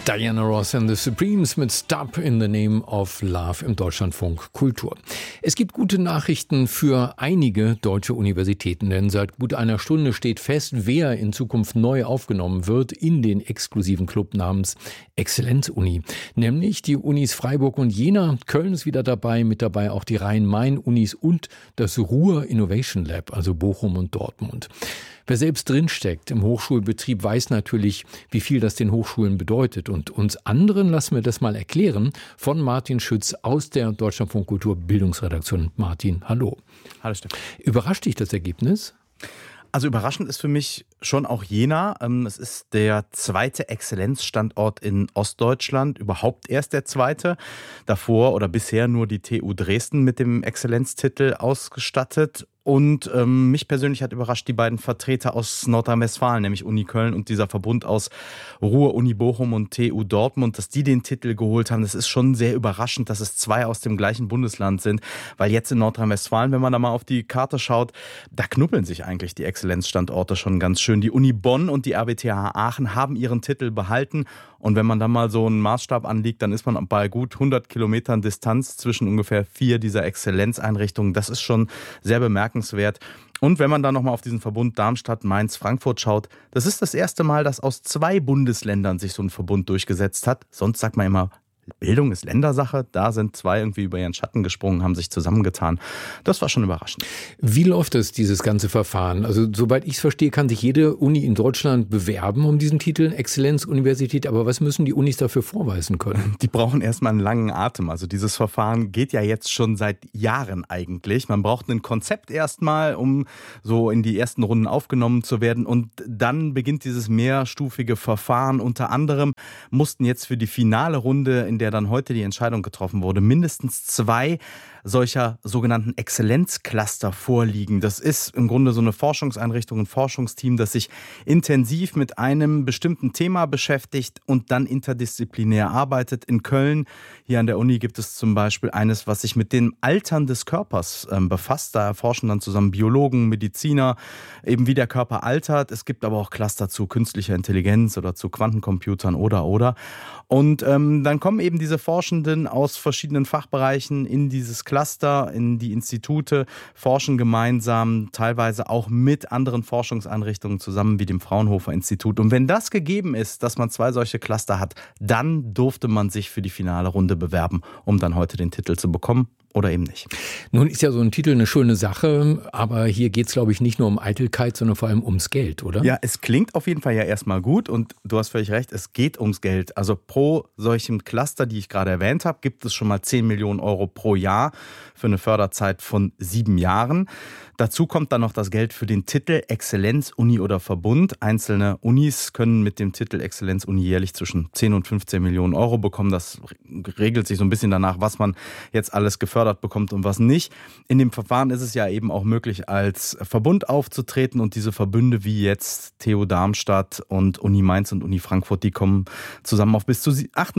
Diana Ross and the Supremes mit Stop in the Name of Love im Deutschlandfunk Kultur. Es gibt gute Nachrichten für einige deutsche Universitäten, denn seit gut einer Stunde steht fest, wer in Zukunft neu aufgenommen wird in den exklusiven Club namens Exzellenzuni. Nämlich die Unis Freiburg und Jena. Köln ist wieder dabei, mit dabei auch die Rhein-Main-Unis und das Ruhr Innovation Lab, also Bochum und Dortmund. Wer selbst drinsteckt im Hochschulbetrieb, weiß natürlich, wie viel das den Hochschulen bedeutet. Und uns anderen lassen wir das mal erklären von Martin Schütz aus der Deutschlandfunk Kultur Bildungsredaktion. Martin, hallo. Hallo Stefan. Überrascht dich das Ergebnis? Also überraschend ist für mich schon auch Jena. Es ist der zweite Exzellenzstandort in Ostdeutschland, überhaupt erst der zweite. Davor oder bisher nur die TU Dresden mit dem Exzellenztitel ausgestattet. Und mich persönlich hat überrascht die beiden Vertreter aus Nordrhein-Westfalen, nämlich Uni Köln und dieser Verbund aus Ruhr, Uni Bochum und TU Dortmund, dass die den Titel geholt haben. Das ist schon sehr überraschend, dass es zwei aus dem gleichen Bundesland sind, weil jetzt in Nordrhein-Westfalen, wenn man da mal auf die Karte schaut, da knuppeln sich eigentlich die Exzellenzstandorte schon ganz schön. Die Uni Bonn und die RWTH Aachen haben ihren Titel behalten. Und wenn man da mal so einen Maßstab anlegt, dann ist man bei gut 100 Kilometern Distanz zwischen ungefähr 4 dieser Exzellenzeinrichtungen. Das ist schon sehr bemerkenswert. Und wenn man dann nochmal auf diesen Verbund Darmstadt, Mainz, Frankfurt schaut, das ist das erste Mal, dass aus 2 Bundesländern sich so ein Verbund durchgesetzt hat. Sonst sagt man immer, Bildung ist Ländersache. Da sind 2 irgendwie über ihren Schatten gesprungen, haben sich zusammengetan. Das war schon überraschend. Wie läuft das, dieses ganze Verfahren? Also soweit ich es verstehe, kann sich jede Uni in Deutschland bewerben um diesen Titel Exzellenzuniversität. Aber was müssen die Unis dafür vorweisen können? Die brauchen erstmal einen langen Atem. Also dieses Verfahren geht ja jetzt schon seit Jahren eigentlich. Man braucht ein Konzept erstmal, um so in die ersten Runden aufgenommen zu werden. Und dann beginnt dieses mehrstufige Verfahren. Unter anderem mussten jetzt für die finale Runde, in der dann heute die Entscheidung getroffen wurde, mindestens 2 solcher sogenannten Exzellenzcluster vorliegen. Das ist im Grunde so eine Forschungseinrichtung, ein Forschungsteam, das sich intensiv mit einem bestimmten Thema beschäftigt und dann interdisziplinär arbeitet. In Köln, hier an der Uni, gibt es zum Beispiel eines, was sich mit dem Altern des Körpers befasst. Da erforschen dann zusammen Biologen, Mediziner, eben wie der Körper altert. Es gibt aber auch Cluster zu künstlicher Intelligenz oder zu Quantencomputern oder. Und dann kommen eben diese Forschenden aus verschiedenen Fachbereichen in dieses Cluster, in die Institute, forschen gemeinsam, teilweise auch mit anderen Forschungseinrichtungen zusammen, wie dem Fraunhofer Institut. Und wenn das gegeben ist, dass man 2 solche Cluster hat, dann durfte man sich für die finale Runde bewerben, um dann heute den Titel zu bekommen. Oder eben nicht. Nun ist ja so ein Titel eine schöne Sache, aber hier geht es, glaube ich, nicht nur um Eitelkeit, sondern vor allem ums Geld, oder? Ja, es klingt auf jeden Fall ja erstmal gut und du hast völlig recht, es geht ums Geld. Also pro solchem Cluster, die ich gerade erwähnt habe, gibt es schon mal 10 Millionen Euro pro Jahr für eine Förderzeit von 7 Jahren. Dazu kommt dann noch das Geld für den Titel Exzellenz, Uni oder Verbund. Einzelne Unis können mit dem Titel Exzellenz Uni jährlich zwischen 10 und 15 Millionen Euro bekommen. Das regelt sich so ein bisschen danach, was man jetzt alles gefördert bekommt und was nicht. In dem Verfahren ist es ja eben auch möglich, als Verbund aufzutreten. Und diese Verbünde wie jetzt TU Darmstadt und Uni Mainz und Uni Frankfurt, die kommen zusammen auf bis zu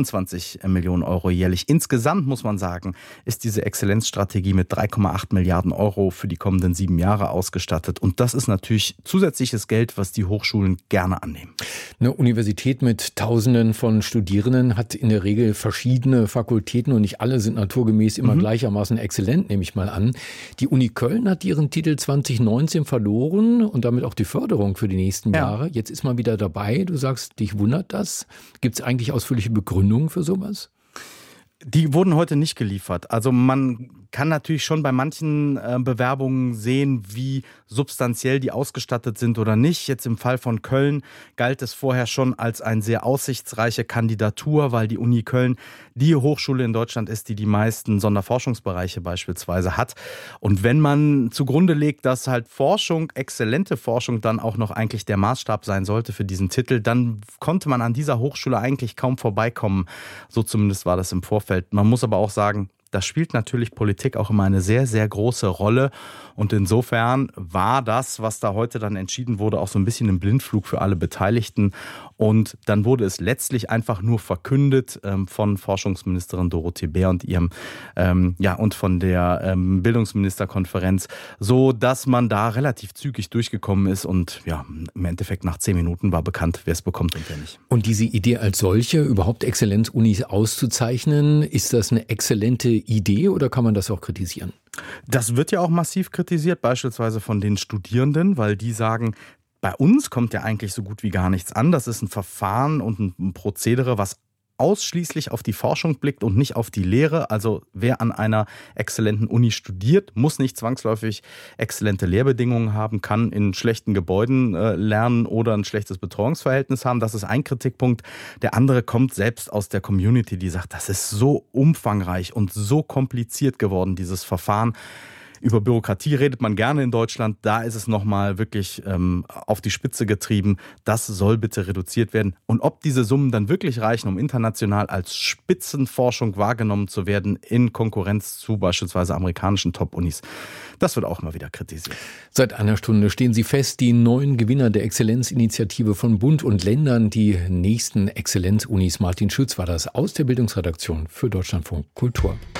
28 Millionen Euro jährlich. Insgesamt muss man sagen, ist diese Exzellenzstrategie mit 3,8 Milliarden Euro für die kommenden 7 Jahre ausgestattet. Und das ist natürlich zusätzliches Geld, was die Hochschulen gerne annehmen. Eine Universität mit Tausenden von Studierenden hat in der Regel verschiedene Fakultäten und nicht alle sind naturgemäß immer gleichermaßen exzellent, nehme ich mal an. Die Uni Köln hat ihren Titel 2019 verloren und damit auch die Förderung für die nächsten Jahre. Jetzt ist man wieder dabei. Du sagst, dich wundert das. Gibt es eigentlich ausführliche Begründungen für sowas? Die wurden heute nicht geliefert. Also man kann natürlich schon bei manchen Bewerbungen sehen, wie substanziell die ausgestattet sind oder nicht. Jetzt im Fall von Köln galt es vorher schon als eine sehr aussichtsreiche Kandidatur, weil die Uni Köln die Hochschule in Deutschland ist, die die meisten Sonderforschungsbereiche beispielsweise hat. Und wenn man zugrunde legt, dass halt Forschung, exzellente Forschung dann auch noch eigentlich der Maßstab sein sollte für diesen Titel, dann konnte man an dieser Hochschule eigentlich kaum vorbeikommen. So zumindest war das im Vorfeld. Man muss aber auch sagen, da spielt natürlich Politik auch immer eine sehr, sehr große Rolle. Und insofern war das, was da heute dann entschieden wurde, auch so ein bisschen ein Blindflug für alle Beteiligten. Und dann wurde es letztlich einfach nur verkündet von Forschungsministerin Dorothee Bär und ihrem und von der Bildungsministerkonferenz, so dass man da relativ zügig durchgekommen ist und ja, im Endeffekt nach 10 Minuten war bekannt, wer es bekommt und wer nicht. Und diese Idee als solche, überhaupt Exzellenzunis auszuzeichnen, ist das eine exzellente Idee oder kann man das auch kritisieren? Das wird ja auch massiv kritisiert, beispielsweise von den Studierenden, weil die sagen, bei uns kommt ja eigentlich so gut wie gar nichts an. Das ist ein Verfahren und ein Prozedere, was ausschließlich auf die Forschung blickt und nicht auf die Lehre. Also wer an einer exzellenten Uni studiert, muss nicht zwangsläufig exzellente Lehrbedingungen haben, kann in schlechten Gebäuden lernen oder ein schlechtes Betreuungsverhältnis haben. Das ist ein Kritikpunkt. Der andere kommt selbst aus der Community, die sagt, das ist so umfangreich und so kompliziert geworden, dieses Verfahren. Über Bürokratie redet man gerne in Deutschland. Da ist es nochmal wirklich auf die Spitze getrieben. Das soll bitte reduziert werden. Und ob diese Summen dann wirklich reichen, um international als Spitzenforschung wahrgenommen zu werden, in Konkurrenz zu beispielsweise amerikanischen Top-Unis, das wird auch immer wieder kritisiert. Seit einer Stunde stehen Sie fest, die 9 Gewinner der Exzellenzinitiative von Bund und Ländern, die nächsten Exzellenzunis. Martin Schütz war das aus der Bildungsredaktion für Deutschlandfunk Kultur.